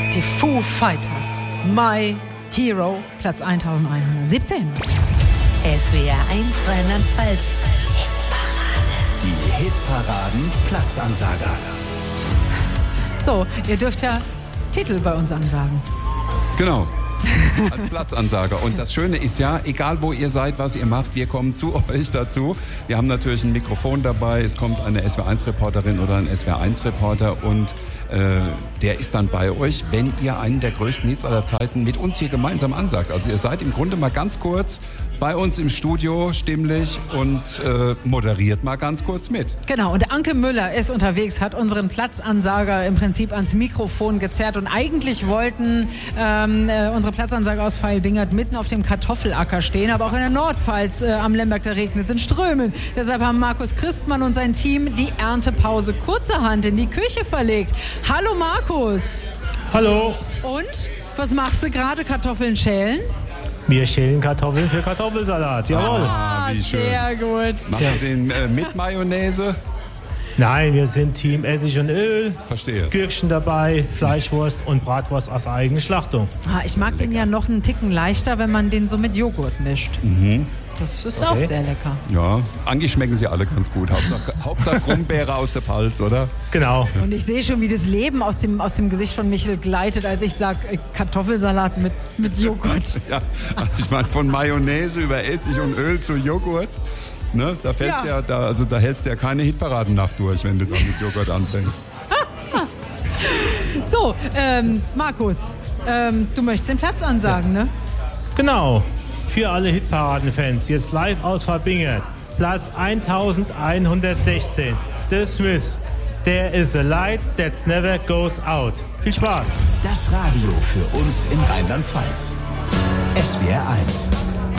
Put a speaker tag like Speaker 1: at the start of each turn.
Speaker 1: Die Foo Fighters. My Hero, Platz 1117.
Speaker 2: SWR 1 Rheinland-Pfalz.
Speaker 3: Die Hitparaden Platzansager.
Speaker 1: So, ihr dürft ja Titel bei uns ansagen.
Speaker 4: Genau. Als Platzansager. Und das Schöne ist ja, egal wo ihr seid, was ihr macht, wir kommen zu euch dazu. Wir haben natürlich ein Mikrofon dabei, es kommt eine SWR1-Reporterin oder ein SWR1-Reporter und der ist dann bei euch, wenn ihr einen der größten Hits aller Zeiten mit uns hier gemeinsam ansagt. Also ihr seid im Grunde mal ganz kurz bei uns im Studio stimmlich und moderiert mal ganz kurz mit.
Speaker 1: Genau, und Anke Müller ist unterwegs, hat unseren Platzansager im Prinzip ans Mikrofon gezerrt und eigentlich wollten unsere Platzansager aus Veilbingert mitten auf dem Kartoffelacker stehen, aber auch in der Nordpfalz am Lemberg, da regnet es in Strömen. Deshalb haben Markus Christmann und sein Team die Erntepause kurzerhand in die Küche verlegt. Hallo Markus.
Speaker 5: Hallo.
Speaker 1: Und, was machst du gerade? Kartoffeln schälen?
Speaker 5: Wir schälen Kartoffeln für Kartoffelsalat, jawohl.
Speaker 4: Wie schön.
Speaker 1: Sehr gut.
Speaker 4: Macht ihr den mit Mayonnaise?
Speaker 5: Nein, wir sind Team Essig und Öl.
Speaker 4: Verstehe.
Speaker 5: Gürkchen dabei, Fleischwurst und Bratwurst aus eigener Schlachtung.
Speaker 1: Ich mag den ja noch einen Ticken leichter, wenn man den so mit Joghurt mischt. Das ist auch sehr lecker.
Speaker 4: Ja, eigentlich schmecken sie alle ganz gut. Hauptsache Krummbeere aus der Palz, oder?
Speaker 5: Genau.
Speaker 1: Und ich sehe schon, wie das Leben aus dem Gesicht von Michel gleitet, als ich sage Kartoffelsalat mit Joghurt.
Speaker 4: Ja, also ich meine, von Mayonnaise über Essig und Öl zu Joghurt. Ne, da fällst da hältst du ja keine Hitparadennacht durch, wenn du da mit Joghurt anfängst.
Speaker 1: So, Markus, du möchtest den Platz ansagen, ne?
Speaker 5: Genau. Für alle Hitparaden-Fans, jetzt live aus Veilbingert. Platz 1116. The Smiths. There is a light that never goes out. Viel Spaß.
Speaker 3: Das Radio für uns in Rheinland-Pfalz. SWR 1.